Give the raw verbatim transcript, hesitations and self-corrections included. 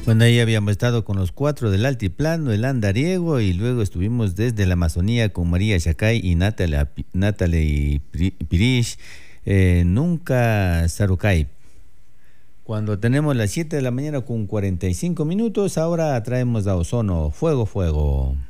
Bueno, ahí habíamos estado con los cuatro del altiplano, el andariego, y luego estuvimos desde la Amazonía con María Chacay y Natalia, Pi- Natalie Pri- Pirish, eh, nunca Sarucay. Cuando tenemos las siete de la mañana con cuarenta y cinco minutos, ahora traemos a Ozono, fuego, fuego.